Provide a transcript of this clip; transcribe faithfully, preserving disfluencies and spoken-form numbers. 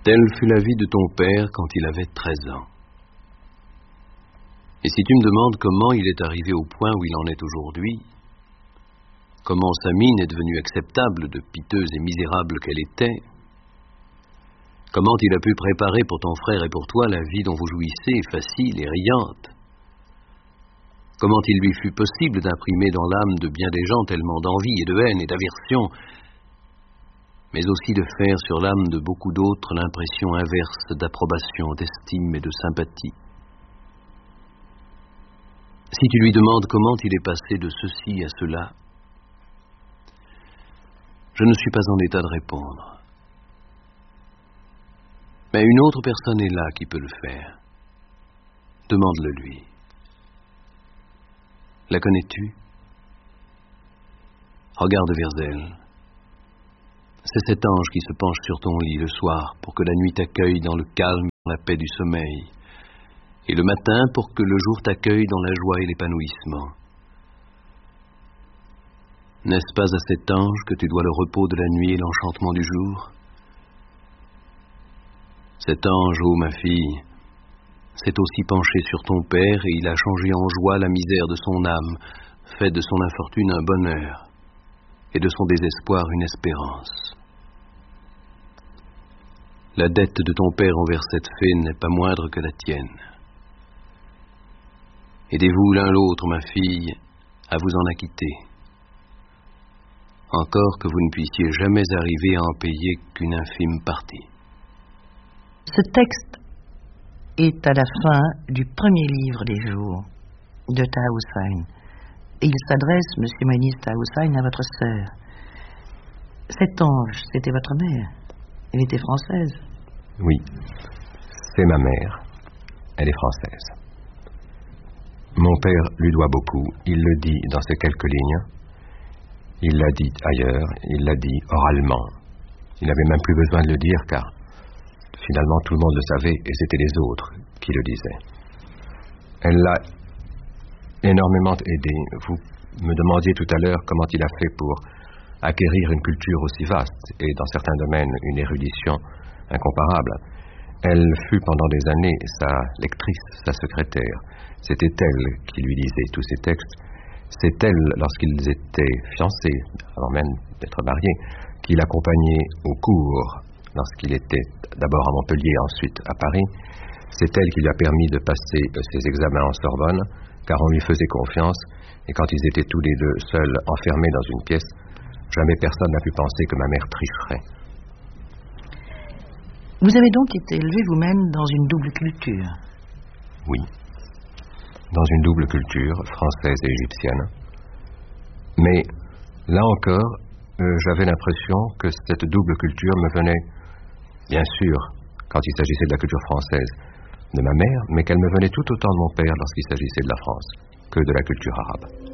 Telle fut la vie de ton père quand il avait treize ans. Et si tu me demandes comment il est arrivé au point où il en est aujourd'hui, comment sa mine est devenue acceptable de piteuse et misérable qu'elle était, comment il a pu préparer pour ton frère et pour toi la vie dont vous jouissez, facile et riante, comment il lui fut possible d'imprimer dans l'âme de bien des gens tellement d'envie et de haine et d'aversion, mais aussi de faire sur l'âme de beaucoup d'autres l'impression inverse d'approbation, d'estime et de sympathie. Si tu lui demandes comment il est passé de ceci à cela, je ne suis pas en état de répondre. Mais une autre personne est là qui peut le faire. Demande-le lui. La connais-tu? Regarde vers elle. C'est cet ange qui se penche sur ton lit le soir pour que la nuit t'accueille dans le calme et dans la paix du sommeil, et le matin pour que le jour t'accueille dans la joie et l'épanouissement. N'est-ce pas à cet ange que tu dois le repos de la nuit et l'enchantement du jour? Cet ange, ô ma fille, s'est aussi penché sur ton père et il a changé en joie la misère de son âme, fait de son infortune un bonheur et de son désespoir une espérance. La dette de ton père envers cette fée n'est pas moindre que la tienne. Aidez-vous l'un l'autre, ma fille, à vous en acquitter, encore que vous ne puissiez jamais arriver à en payer qu'une infime partie. Ce texte est à la fin du premier livre des jours de Taha Hussein. Et il s'adresse, monsieur Moïse Taha Hussein, à votre sœur. Cet ange, c'était votre mère. Elle était française. Oui, c'est ma mère. Elle est française. Mon père lui doit beaucoup. Il le dit dans ces quelques lignes. Il l'a dit ailleurs. Il l'a dit oralement. Il n'avait même plus besoin de le dire car finalement tout le monde le savait et c'était les autres qui le disaient. Elle l'a énormément aidé. Vous me demandiez tout à l'heure comment il a fait pour acquérir une culture aussi vaste et dans certains domaines une érudition incomparable. Elle fut pendant des années sa lectrice, sa secrétaire. C'était elle qui lui lisait tous ses textes. C'est elle, lorsqu'ils étaient fiancés, avant même d'être mariés, qui l'accompagnait au cours, lorsqu'il était d'abord à Montpellier, ensuite à Paris. C'est elle qui lui a permis de passer ses examens en Sorbonne, car on lui faisait confiance, et quand ils étaient tous les deux seuls, enfermés dans une pièce, jamais personne n'a pu penser que ma mère tricherait. Vous avez donc été élevé vous-même dans une double culture? Oui, dans une double culture, française et égyptienne. Mais, là encore, euh, j'avais l'impression que cette double culture me venait, bien sûr, quand il s'agissait de la culture française, de ma mère, mais qu'elle me venait tout autant de mon père lorsqu'il s'agissait de la France, que de la culture arabe.